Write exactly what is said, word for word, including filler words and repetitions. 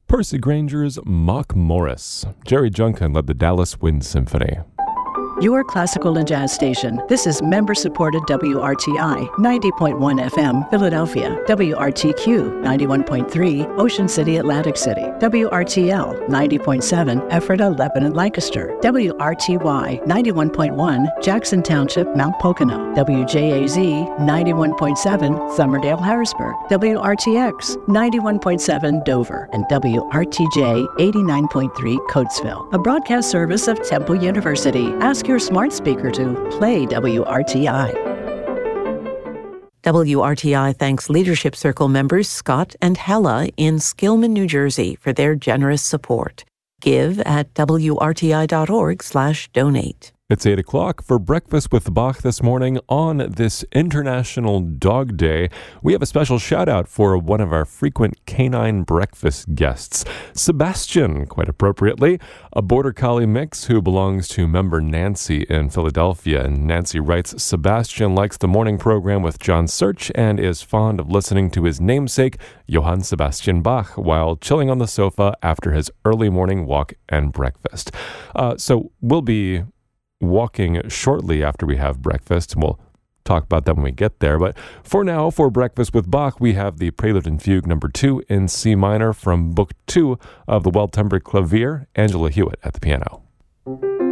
Percy Granger's Mock Morris. Jerry Junkin led the Dallas Wind Symphony. Your classical and jazz station. This is member-supported W R T I, ninety point one F M, Philadelphia. W R T Q, ninety-one point three, Ocean City, Atlantic City. W R T L, ninety point seven, Ephrata, Lebanon, Lancaster. W R T Y, ninety-one point one, Jackson Township, Mount Pocono. W J A Z, ninety-one point seven, Somerdale, Harrisburg. W R T X, ninety-one point seven, Dover. And W R T J, eighty-nine point three, Coatesville. A broadcast service of Temple University. Ask your smart speaker to play W R T I. W R T I thanks Leadership Circle members Scott and Hella in Skillman, New Jersey for their generous support. Give at W R T I dot org slash donate. It's eight o'clock for Breakfast with Bach this morning on this International Dog Day. We have a special shout out for one of our frequent canine breakfast guests, Sebastian, quite appropriately, a Border Collie mix who belongs to member Nancy in Philadelphia. And Nancy writes, Sebastian likes the morning program with John Search and is fond of listening to his namesake, Johann Sebastian Bach, while chilling on the sofa after his early morning walk and breakfast. Uh, so we'll be walking shortly after we have breakfast, and we'll talk about that when we get there. But for now, for Breakfast with Bach, we have the Prelude and Fugue number two in C minor from Book Two of the Well-Tempered Clavier, Angela Hewitt at the piano.